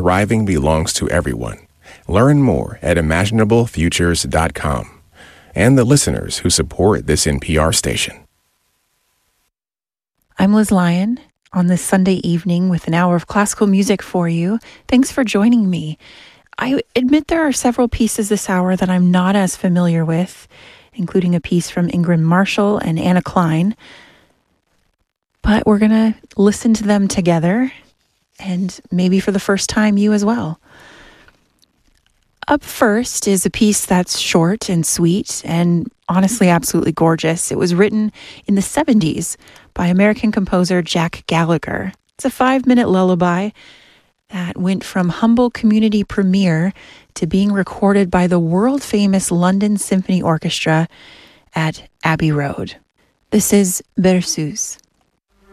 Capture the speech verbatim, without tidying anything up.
thriving belongs to everyone. Learn more at imaginable futures dot com. And the listeners who support this N P R station. I'm Liz Lyon on this Sunday evening with an hour of classical music for you. Thanks for joining me. I admit there are several pieces this hour that I'm not as familiar with, including a piece from Ingrid Marshall and Anna Klein. But we're going to listen to them together, and maybe for the first time, you as well. Up first is a piece that's short and sweet and honestly absolutely gorgeous. It was written in the seventies by American composer Jack Gallagher. It's a five-minute lullaby that went from humble community premiere to being recorded by the world-famous London Symphony Orchestra at Abbey Road. This is Berceuse.